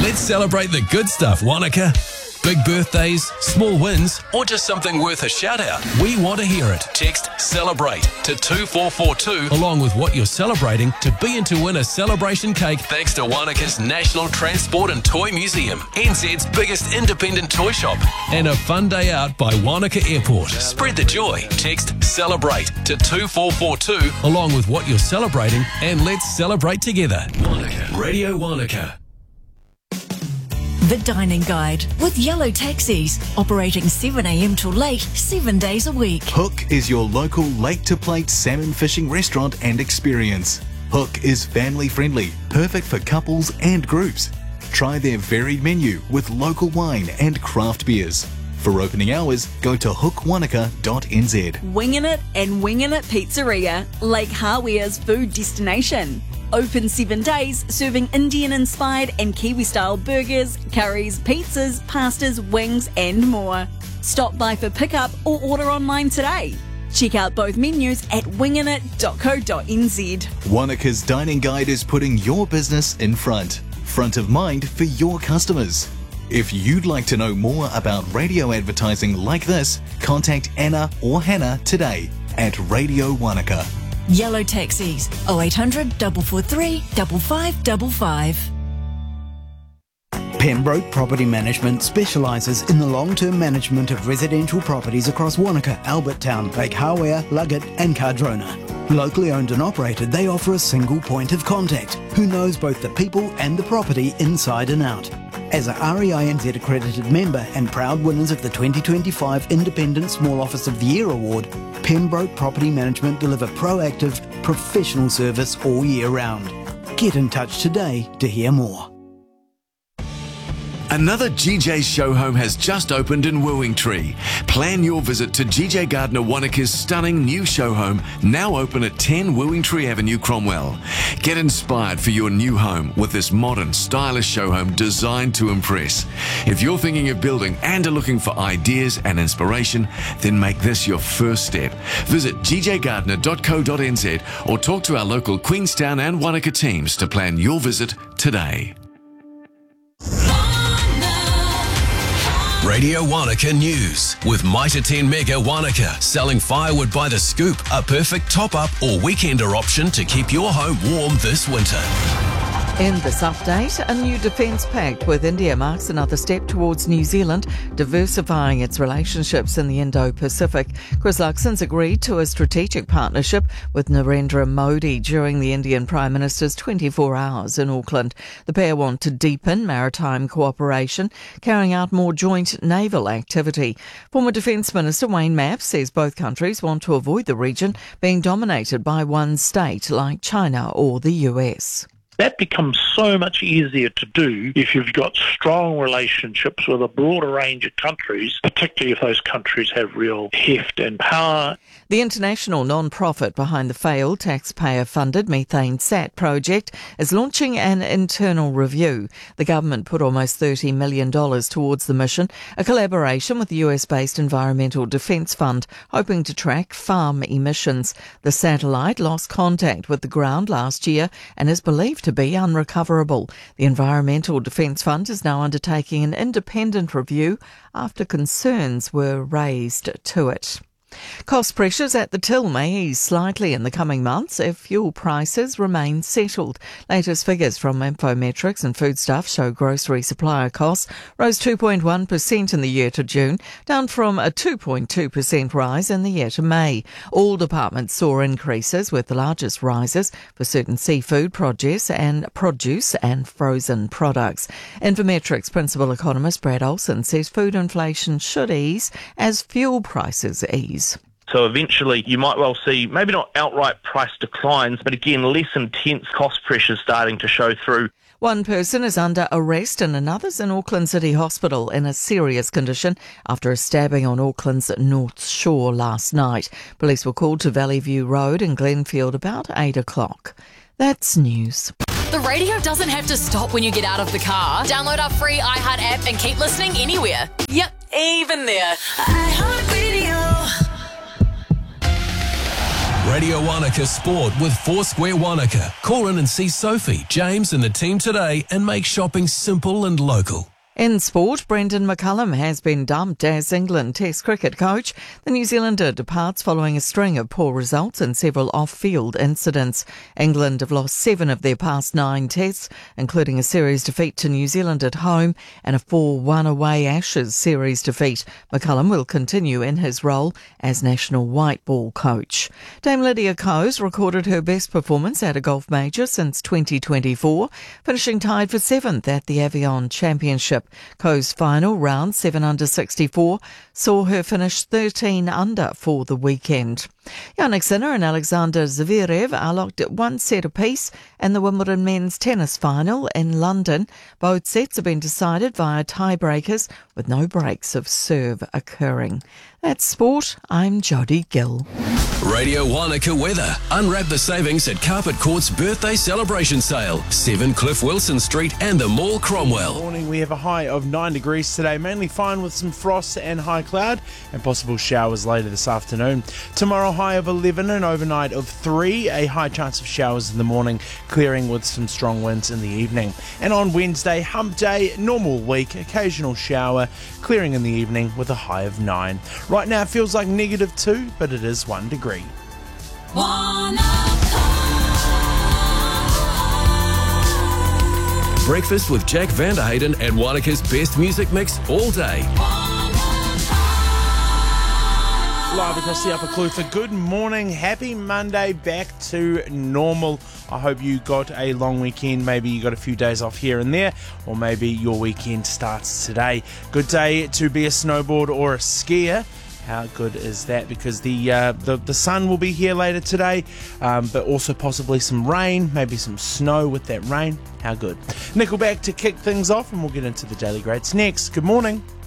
Let's celebrate the good stuff, Wanaka. Big birthdays, small wins, or just something worth a shout out. We want to hear it. Text CELEBRATE to 2442 along with what you're celebrating to be in to win a celebration cake thanks to Wanaka's National Transport and Toy Museum, NZ's biggest independent toy shop, and a fun day out by Wanaka Airport. Spread the joy. Text CELEBRATE to 2442 along with what you're celebrating and let's celebrate together. Wanaka. Radio Wanaka. The Dining Guide with Yellow Taxis, operating 7 a.m. till late, 7 days a week. Hook is your local lake-to-plate salmon fishing restaurant and experience. Hook is family-friendly, perfect for couples and groups. Try their varied menu with local wine and craft beers. For opening hours, go to hookwanaka.nz. Wingin' It and Wingin' It Pizzeria, Lake Hawia's food destination. Open 7 days, serving Indian-inspired and Kiwi-style burgers, curries, pizzas, pastas, wings and more. Stop by for pickup or order online today. Check out both menus at winginit.co.nz. Wanaka's Dining Guide is putting your business in front of mind for your customers. If you'd like to know more about radio advertising like this, contact Anna or Hannah today at Radio Wanaka. Yellow Taxis, 0800 443 5555. Pembroke Property Management specialises in the long-term management of residential properties across Wanaka, Albertown, Lake Hawea, Luggett and Cardrona. Locally owned and operated, they offer a single point of contact who knows both the people and the property inside and out. As a REINZ accredited member and proud winners of the 2025 Independent Small Office of the Year Award, Pembroke Property Management deliver proactive, professional service all year round. Get in touch today to hear more. Another GJ show home has just opened in Wooingtree. Plan your visit to GJ Gardner Wanaka's stunning new show home, now open at 10 Wooingtree Avenue, Cromwell. Get inspired for your new home with this modern, stylish show home designed to impress. If you're thinking of building and are looking for ideas and inspiration, then make this your first step. Visit gjgardner.co.nz or talk to our local Queenstown and Wanaka teams to plan your visit today. Radio Wanaka News with Mitre 10 Mega Wanaka, selling firewood by the scoop, a perfect top-up or weekender option to keep your home warm this winter. In this update, a new defence pact with India marks another step towards New Zealand diversifying its relationships in the Indo-Pacific. Chris Luxon's agreed to a strategic partnership with Narendra Modi during the Indian Prime Minister's 24 hours in Auckland. The pair want to deepen maritime cooperation, carrying out more joint naval activity. Former Defence Minister Wayne Mapp says both countries want to avoid the region being dominated by one state like China or the US. That becomes so much easier to do if you've got strong relationships with a broader range of countries, particularly if those countries have real heft and power. The international non-profit behind the failed taxpayer-funded Methane Sat project is launching an internal review. The government put almost $30 million towards the mission, a collaboration with the US-based Environmental Defence Fund, hoping to track farm emissions. The satellite lost contact with the ground last year and is believed to be unrecoverable. The Environmental Defence Fund is now undertaking an independent review after concerns were raised to it. Cost pressures at the till may ease slightly in the coming months if fuel prices remain settled. Latest figures from Infometrics and Foodstuff show grocery supplier costs rose 2.1% in the year to June, down from a 2.2% rise in the year to May. All departments saw increases, with the largest rises for certain seafood, produce and frozen products. Infometrics principal economist Brad Olsen says food inflation should ease as fuel prices ease. So eventually you might well see maybe not outright price declines, but again less intense cost pressures starting to show through. One person is under arrest and another's in Auckland City Hospital in a serious condition after a stabbing on Auckland's North Shore last night. Police were called to Valley View Road in Glenfield about 8 o'clock. That's news. The radio doesn't have to stop when you get out of the car. Download our free iHeart app and keep listening anywhere. Yep, even there. iHeart Radio. Radio Wanaka Sport with Foursquare Wanaka. Call in and see Sophie, James and the team today and make shopping simple and local. In sport, Brendan McCullum has been dumped as England Test cricket coach. The New Zealander departs following a string of poor results and several off-field incidents. England have lost 7 of their past 9 tests, including a series defeat to New Zealand at home and a 4-1 away Ashes series defeat. McCullum will continue in his role as national white ball coach. Dame Lydia Kos recorded her best performance at a golf major since 2024, finishing tied for 7th at the Avion Championship. Ko's final round, 7 under 64, saw her finish 13 under for the weekend. Jannik Sinner and Alexander Zverev are locked at 1 set apiece in the Wimbledon men's tennis final in London. Both sets have been decided via tiebreakers with no breaks of serve occurring. That's sport. I'm Jodie Gill. Radio Wanaka weather. Unwrap the savings at Carpet Court's birthday celebration sale. 7 Cliff Wilson Street and the Mall Cromwell. Morning, we have a high of 9 degrees today, mainly fine with some frost and high cloud and possible showers later this afternoon. Tomorrow, high of 11 and overnight of 3, a high chance of showers in the morning, clearing with some strong winds in the evening. And on Wednesday, hump day, normal week, occasional shower, clearing in the evening with a high of 9. Right now it feels like -2, but it is 1 degree. Breakfast with Jack Vanderhayden and Wanaka's best music mix all day. Live across the Upper Clutha. Good morning, happy Monday, back to normal. I hope you got a long weekend. Maybe you got a few days off here and there, or maybe your weekend starts today. Good day to be a snowboard or a skier. How good is that? Because the sun will be here later today, but also possibly some rain, maybe some snow with that rain. How good. Nickelback to kick things off, and we'll get into the Daily Greats next. Good morning.